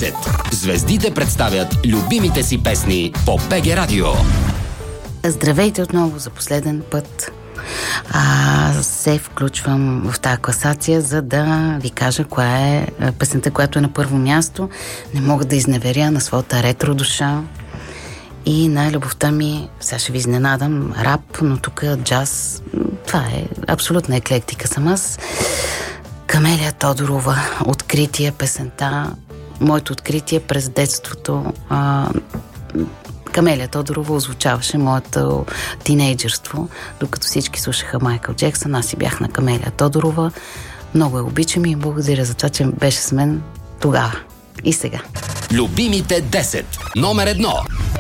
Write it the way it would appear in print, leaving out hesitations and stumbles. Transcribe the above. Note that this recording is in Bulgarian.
10. Звездите представят любимите си песни по БГ Радио. Здравейте отново за последен път. Се включвам в тази класация, за да ви кажа коя е песента, която е на първо място. Не мога да изневеря на своята ретро душа и на любовта ми. Сега ще ви изненадам, рап, но тук джаз. Това е абсолютна еклектика съм аз. Камелия Тодорова, откритие, песента. Моето откритие през детството. Камелия Тодорова озвучаваше моето тинейджърство, докато всички слушаха Майкъл Джексън. Аз си бях на Камелия Тодорова. Много я обичам и благодаря за това, че беше с мен тогава и сега. Любимите 10. Номер 1.